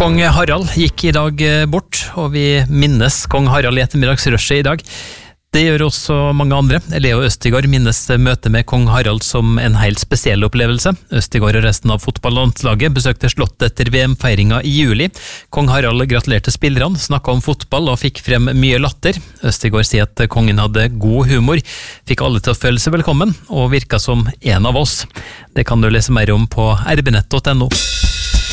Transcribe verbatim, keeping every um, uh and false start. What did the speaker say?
Kong Harald gikk i dag bort, og vi minnes Kong Harald i ettermiddagsrushet i dag. Det gjør også mange andre. Leo Østigård minnes møtet med Kong Harald som en helt spesiell opplevelse. Østigård og resten av fotballandslaget besøkte slottet etter V M-feiringa i juli. Kong Harald gratulerte spillerne, snakket om fotball og fikk frem mye latter. Østigård sier at kongen hadde god humor, fikk alle til å føle seg velkommen, og virka som en av oss. Det kan du lese mer om på r b nett punktum no.